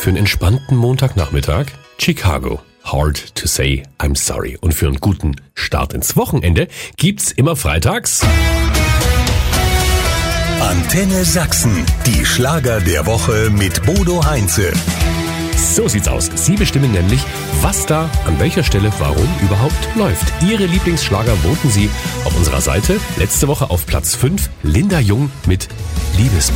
für einen entspannten Montagnachmittag? Chicago. Hard to say I'm sorry. Und für einen guten Start ins Wochenende gibt's immer freitags Antenne Sachsen, die Schlager der Woche mit Bodo Heinze. So sieht's aus. Sie bestimmen nämlich, was da an welcher Stelle warum überhaupt läuft. Ihre Lieblingsschlager voten Sie auf unserer Seite. Letzte Woche auf Platz 5 Linda Jung mit Liebesball.